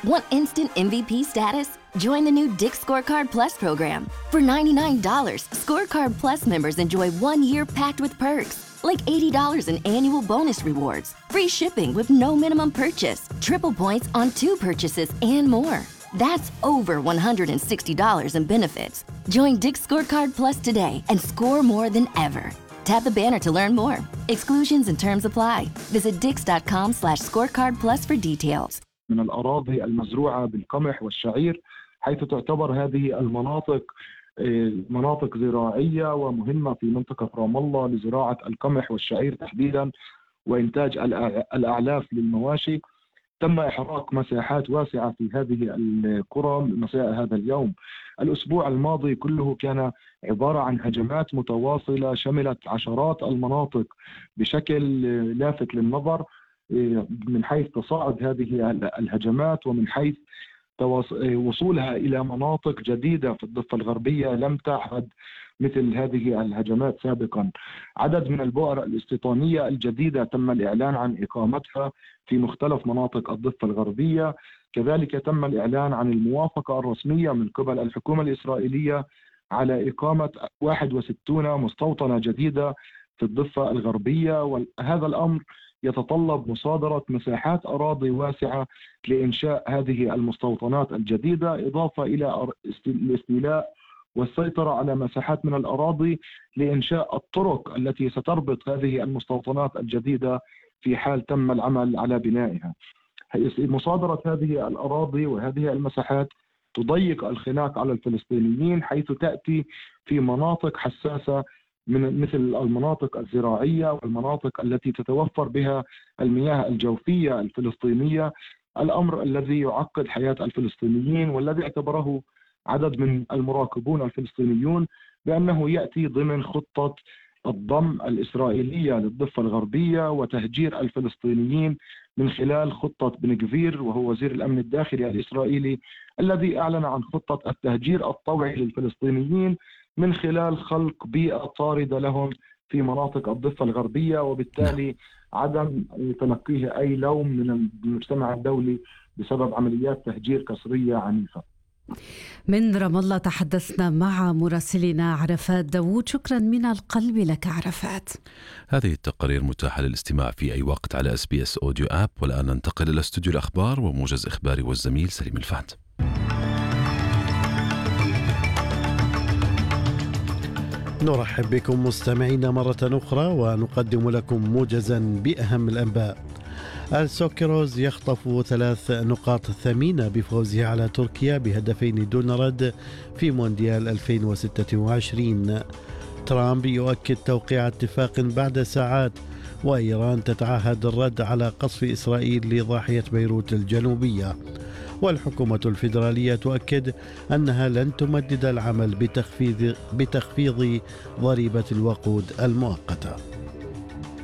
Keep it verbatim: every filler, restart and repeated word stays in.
Want instant M V P status? Join the new Dick's Scorecard Plus program. For ninety-nine dollars, Scorecard Plus members enjoy one year packed with perks, like eighty dollars in annual bonus rewards, free shipping with no minimum purchase, triple points on two purchases, and more. That's over one hundred sixty dollars in benefits. Join Dick's Scorecard Plus today and score more than ever. Tap the banner to learn more. Exclusions and terms apply. Visit dix.com slash scorecard plus for details. من الأراضي المزروعة بالقمح والشعير، حيث تعتبر هذه المناطق مناطق زراعية ومهمة في منطقة رام الله لزراعة القمح والشعير تحديدا وإنتاج الأعلاف للمواشي. تم إحراق مساحات واسعة في هذه القرى مساء هذا اليوم. الأسبوع الماضي كله كان عبارة عن هجمات متواصلة شملت عشرات المناطق بشكل لافت للنظر، من حيث تصاعد هذه الهجمات ومن حيث وصولها إلى مناطق جديدة في الضفة الغربية لم تعهد مثل هذه الهجمات سابقا. عدد من البؤر الاستيطانية الجديدة تم الإعلان عن إقامتها في مختلف مناطق الضفة الغربية. كذلك تم الإعلان عن الموافقة الرسمية من قبل الحكومة الإسرائيلية على إقامة واحد وستين مستوطنة جديدة في الضفة الغربية، وهذا الأمر يتطلب مصادرة مساحات أراضي واسعة لإنشاء هذه المستوطنات الجديدة، إضافة إلى الاستيلاء والسيطرة على مساحات من الأراضي لإنشاء الطرق التي ستربط هذه المستوطنات الجديدة في حال تم العمل على بنائها. مصادرة هذه الأراضي وهذه المساحات تضيق الخناق على الفلسطينيين، حيث تأتي في مناطق حساسة من مثل المناطق الزراعية والمناطق التي تتوفر بها المياه الجوفية الفلسطينية، الأمر الذي يعقد حياة الفلسطينيين والذي اعتبره عدد من المراقبون الفلسطينيون بأنه يأتي ضمن خطة الضم الإسرائيلية للضفة الغربية وتهجير الفلسطينيين من خلال خطة بن غفير وهو وزير الأمن الداخلي الإسرائيلي، الذي أعلن عن خطة التهجير الطوعي للفلسطينيين من خلال خلق بيئة طاردة لهم في مناطق الضفة الغربية، وبالتالي عدم تلقيه أي لوم من المجتمع الدولي بسبب عمليات تهجير قسرية عنيفة. من رام الله تحدثنا مع مراسلنا عرفات داوود. شكرا من القلب لك عرفات. هذه التقارير متاحة للاستماع في أي وقت على اس بي اس أوديو آب. والآن ننتقل إلى استوديو الأخبار وموجز إخباري والزميل سليم الفهد. نرحب بكم مستمعينا مرة أخرى ونقدم لكم موجزا بأهم الأنباء. السوكروز يخطف ثلاث نقاط ثمينة بفوزه على تركيا بهدفين دون رد في مونديال ألفين وستة وعشرين. ترامب يؤكد توقيع اتفاق بعد ساعات، وإيران تتعهد الرد على قصف إسرائيل لضاحية بيروت الجنوبية. والحكومة الفيدرالية تؤكد أنها لن تمدد العمل بتخفيض, بتخفيض ضريبة الوقود المؤقتة.